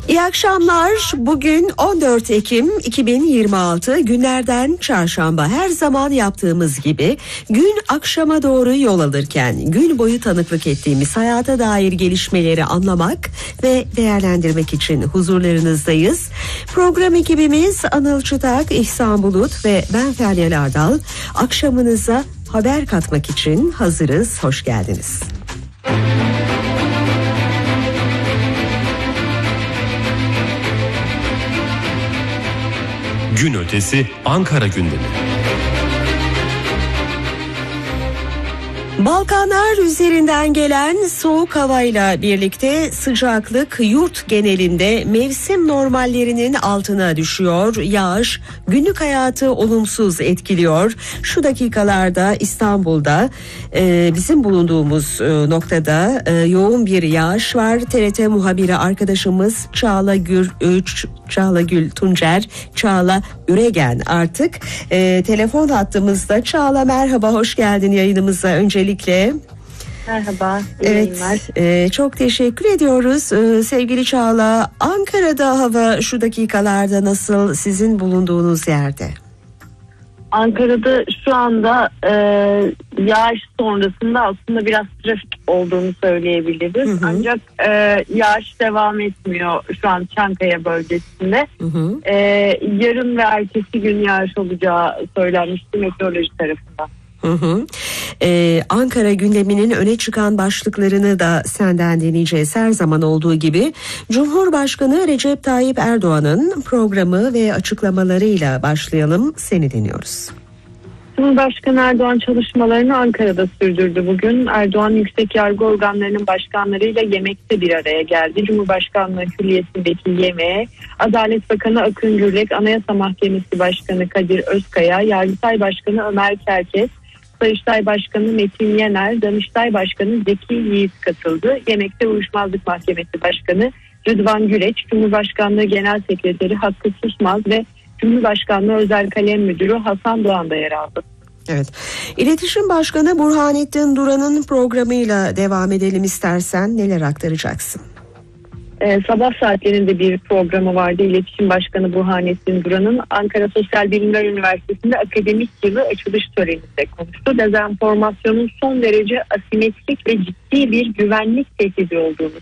İyi akşamlar. Bugün 14 Ekim 2026, günlerden çarşamba. Her zaman yaptığımız gibi gün akşama doğru yol alırken gün boyu tanıklık ettiğimiz hayata dair gelişmeleri anlamak ve değerlendirmek için huzurlarınızdayız. Program ekibimiz Anıl Çıtak, İhsan Bulut ve ben Feryal Ardal. Akşamınıza haber katmak için hazırız. Hoş geldiniz. Gün ötesi Ankara gündemi. Balkanlar üzerinden gelen soğuk havayla birlikte sıcaklık yurt genelinde mevsim normallerinin altına düşüyor. Yağış günlük hayatı olumsuz etkiliyor. Şu dakikalarda İstanbul'da bizim bulunduğumuz noktada yoğun bir yağış var. TRT muhabiri arkadaşımız Çağla Gül Tuncer, Çağla Üregen artık telefon hattımızda. Çağla merhaba, hoş geldin yayınımıza öncelikle. Merhaba, iyi evet, yayınlar. Çok teşekkür ediyoruz sevgili Çağla. Ankara'da hava şu dakikalarda nasıl, sizin bulunduğunuz yerde? Ankara'da şu anda yağış sonrasında aslında biraz trafik olduğunu söyleyebiliriz. Hı hı. Ancak yağış devam etmiyor şu an Çankaya bölgesinde. Hı hı. Yarın ve ertesi gün yağış olacağı söylenmişti meteoroloji tarafından. Hı hı. Ankara gündeminin öne çıkan başlıklarını da senden dinleyeceğiz her zaman olduğu gibi. Cumhurbaşkanı Recep Tayyip Erdoğan'ın programı ve açıklamalarıyla başlayalım. Seni dinliyoruz. Cumhurbaşkanı Erdoğan çalışmalarını Ankara'da sürdürdü bugün. Erdoğan yüksek yargı organlarının başkanlarıyla yemekte bir araya geldi. Cumhurbaşkanlığı Külliyesi'ndeki yemeğe Adalet Bakanı Akın Gürlek, Anayasa Mahkemesi Başkanı Kadir Özkaya, Yargıtay Başkanı Ömer Çerkes, Sayıştay Başkanı Metin Yener, Danıştay Başkanı Zeki Yiğit katıldı. Yemekte Uyuşmazlık Mahkemesi Başkanı Rıdvan Güreç, Cumhurbaşkanlığı Genel Sekreteri Hakkı Susmaz ve Cumhurbaşkanlığı Özel Kalem Müdürü Hasan Doğan da yer aldı. Evet. İletişim Başkanı Burhanettin Duran'ın programıyla devam edelim istersen. Neler aktaracaksın? Sabah saatlerinde bir programı vardı. İletişim Başkanı Burhanettin Duran'ın Ankara Sosyal Bilimler Üniversitesi'nde akademik yılı açılış töreninde konuştu. Dezenformasyonun son derece asimetrik ve ciddi bir güvenlik tehdidi olduğunu